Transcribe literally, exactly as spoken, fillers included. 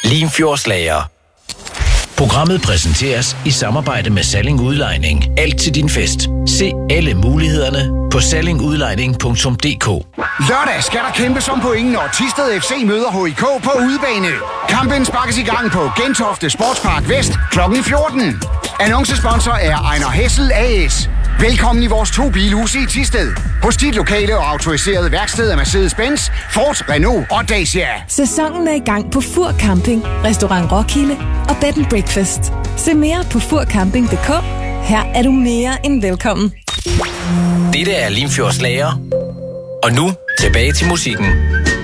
Limfjordslager. Programmet præsenteres i samarbejde med Salling Udlejning. Alt til din fest. Se alle mulighederne på salling udlejning punktum d k. Lørdag skal der kæmpes om pointen, når Thisted F C møder H I K på udebane. Kampen sparkes i gang på Gentofte Sportspark Vest klokken fjorten. Annoncesponsor er Ejner Hessel A S. Velkommen i vores to bilhuse i Thisted. Hos dit lokale og autoriserede værksted af Mercedes-Benz, Ford, Renault og Dacia. Sæsonen er i gang på Fur Camping, Restaurant Roskilde og Bed and Breakfast. Se mere på furcamping punktum d k. Her er du mere end velkommen. Dette er Limfjordslager. Og nu tilbage til musikken.